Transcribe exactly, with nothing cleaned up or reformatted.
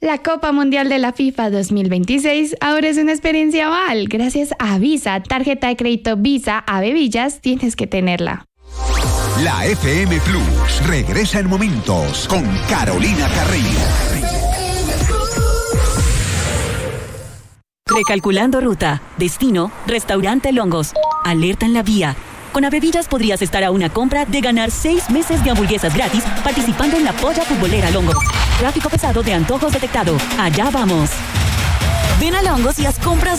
La Copa Mundial de la FIFA dos mil veintiséis ahora es una experiencia Val. Gracias a Visa, tarjeta de crédito Visa a Bebillas, tienes que tenerla. La F M Plus regresa en momentos con Carolina Carrillo. Recalculando ruta, destino, restaurante Longos. Alerta en la vía. Con Avevillas podrías estar a una compra de ganar seis meses de hamburguesas gratis participando en la polla futbolera Longos. Tráfico pesado de antojos detectado. Allá vamos. Ven a Longos y haz compras